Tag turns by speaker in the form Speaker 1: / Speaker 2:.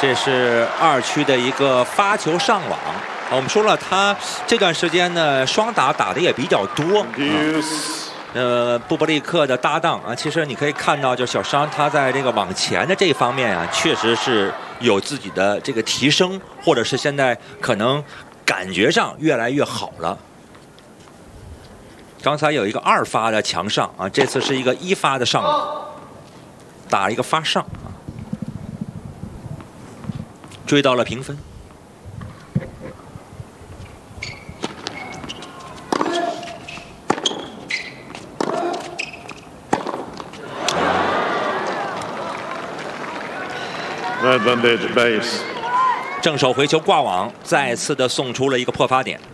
Speaker 1: 这是2区的一个发球上网。我们说了，他这段时间呢，双打打的也比较多。布伯利克的搭档啊，其实你可以看到，就小商他在这个往前的这一方面啊，确实是有自己的这个提升，或者是现在可能感觉上越来越好了。刚才有一个2发的强上啊，这次是一个1发的上网，打了一个发上啊，追到了平分。正手回球挂网，再次的送出了一个破发点。